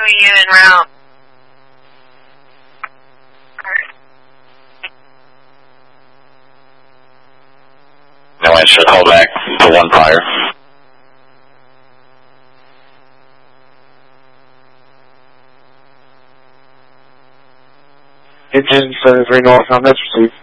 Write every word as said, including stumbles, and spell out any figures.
showing you en route. No answer, call back to one fire. Engine seven three North, on that's received.